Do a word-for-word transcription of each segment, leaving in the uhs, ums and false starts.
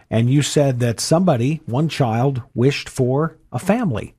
and you said that somebody, one child, wished for a family.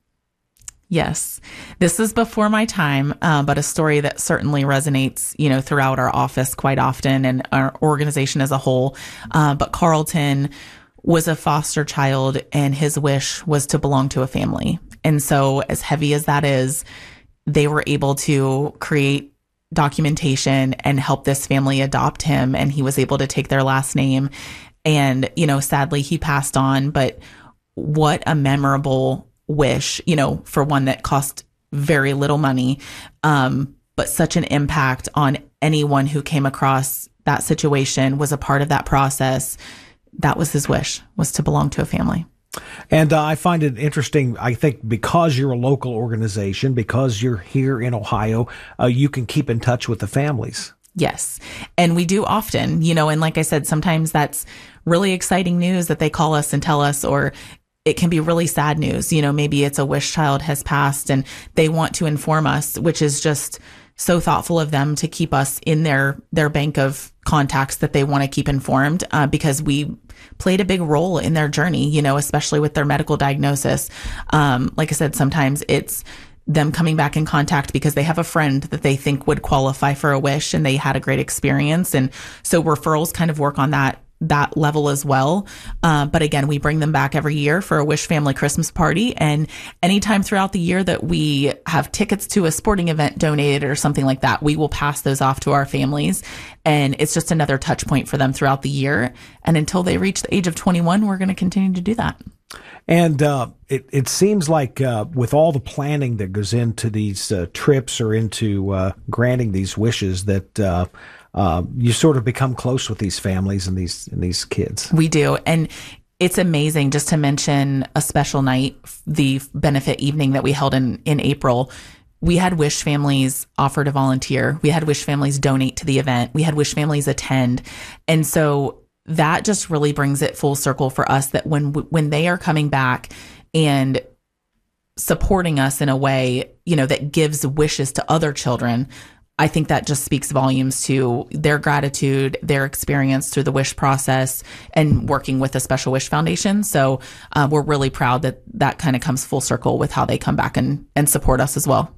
Yes. This is before my time, uh, but a story that certainly resonates, you know, throughout our office quite often and our organization as a whole. Uh, but Carlton was a foster child, and his wish was to belong to a family. And so as heavy as that is, they were able to create documentation and help this family adopt him. And he was able to take their last name. And, you know, sadly, he passed on. But what a memorable wish, you know, for one that cost very little money, um, but such an impact on anyone who came across that situation, was a part of that process. That was his wish, was to belong to a family. And uh, I find it interesting, I think, because you're a local organization, because you're here in Ohio, uh, you can keep in touch with the families. Yes. And we do often, you know, and like I said, sometimes that's really exciting news that they call us and tell us, or it can be really sad news. You know, maybe it's a wish child has passed and they want to inform us, which is just so thoughtful of them to keep us in their, their bank of contacts that they want to keep informed, uh, because we played a big role in their journey, you know, especially with their medical diagnosis. Um, like I said, sometimes it's them coming back in contact because they have a friend that they think would qualify for a wish and they had a great experience. And so referrals kind of work on that that level as well. Uh, but again, we bring them back every year for a Wish Family Christmas party. And anytime throughout the year that we have tickets to a sporting event donated or something like that, we will pass those off to our families. And it's just another touch point for them throughout the year. And until they reach the age of twenty-one, we're going to continue to do that. And uh, it, it seems like uh, with all the planning that goes into these uh, trips or into uh, granting these wishes, that uh, uh, you sort of become close with these families and these and these kids. We do. And it's amazing, just to mention a special night, the benefit evening that we held in, in April. We had Wish families offer to volunteer. We had Wish families donate to the event. We had Wish families attend. And so that just really brings it full circle for us, that when when they are coming back and supporting us in a way, you know, that gives wishes to other children, I think that just speaks volumes to their gratitude, their experience through the Wish process and working with the Special Wish Foundation. So uh, we're really proud that that kind of comes full circle with how they come back and, and support us as well.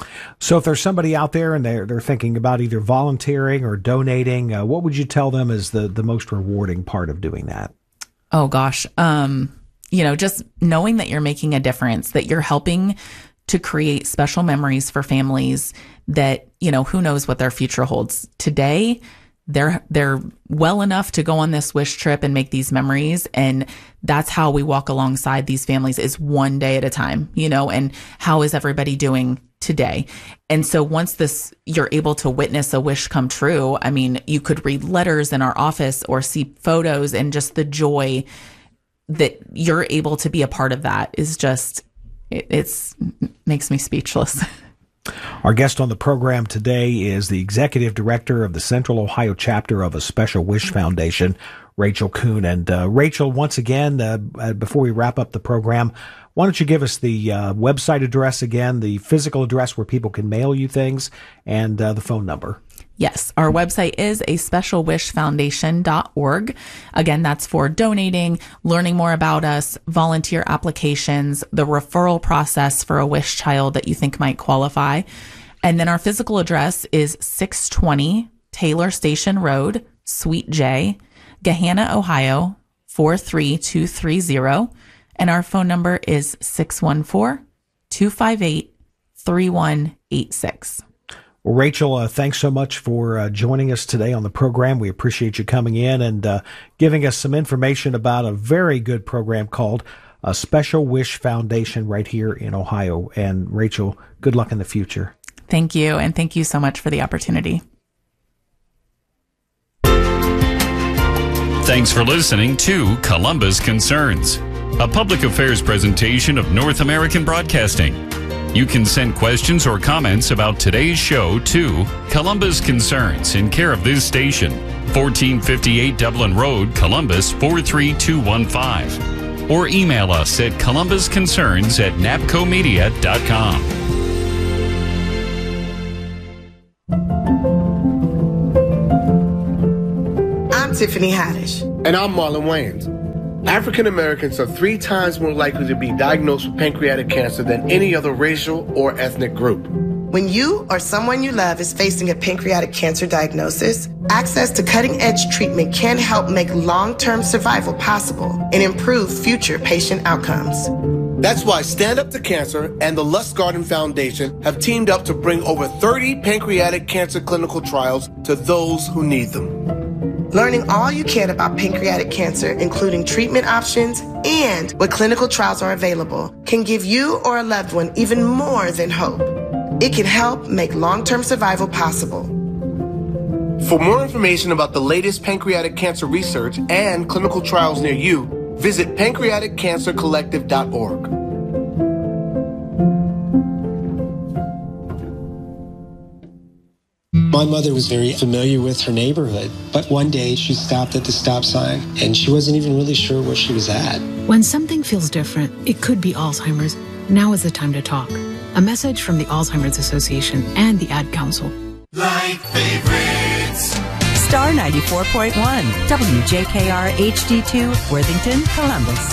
So if there's somebody out there and they're, they're thinking about either volunteering or donating, uh, what would you tell them is the, the most rewarding part of doing that? Oh, gosh. Um, you know, just knowing that you're making a difference, that you're helping to create special memories for families that, you know, who knows what their future holds. Today, they're they're well enough to go on this wish trip and make these memories. And that's how we walk alongside these families, is one day at a time, you know, and how is everybody doing today? And so once this, you're able to witness a wish come true, I mean, you could read letters in our office or see photos, and just the joy that you're able to be a part of that is just, it it's makes me speechless. Our guest on the program today is the Executive Director of the Central Ohio Chapter of a Special Wish Foundation, Rachel Kuhn. And uh, Rachel, once again, uh, before we wrap up the program, why don't you give us the uh, website address again, the physical address where people can mail you things, and uh, the phone number? Yes, our website is a special wish foundation dot org. Again, that's for donating, learning more about us, volunteer applications, the referral process for a wish child that you think might qualify. And then our physical address is six twenty Taylor Station Road, Suite J, Gahanna, Ohio, four three two three zero. And our phone number is six one four, two five eight, three one eight six. Well, Rachel, uh, thanks so much for uh, joining us today on the program. We appreciate you coming in and uh, giving us some information about a very good program called a Special Wish Foundation right here in Ohio. And Rachel, good luck in the future. Thank you. And thank you so much for the opportunity. Thanks for listening to Columbus Concerns, a public affairs presentation of North American Broadcasting. You can send questions or comments about today's show to Columbus Concerns in care of this station, fourteen fifty-eight Dublin Road, Columbus four three two one five. Or email us at columbus concerns at napco media dot com. I'm Tiffany Haddish. And I'm Marlon Wayans. African Americans are three times more likely to be diagnosed with pancreatic cancer than any other racial or ethnic group. When you or someone you love is facing a pancreatic cancer diagnosis, access to cutting-edge treatment can help make long-term survival possible and improve future patient outcomes. That's why Stand Up to Cancer and the Lustgarten Foundation have teamed up to bring over thirty pancreatic cancer clinical trials to those who need them. Learning all you can about pancreatic cancer, including treatment options and what clinical trials are available, can give you or a loved one even more than hope. It can help make long-term survival possible. For more information about the latest pancreatic cancer research and clinical trials near you, visit pancreatic cancer collective dot org. My mother was very familiar with her neighborhood, but one day she stopped at the stop sign and she wasn't even really sure where she was at. When something feels different, it could be Alzheimer's. Now is the time to talk. A message from the Alzheimer's Association and the Ad Council. Like favorites. Star ninety-four point one, W J K R H D two, Worthington, Columbus.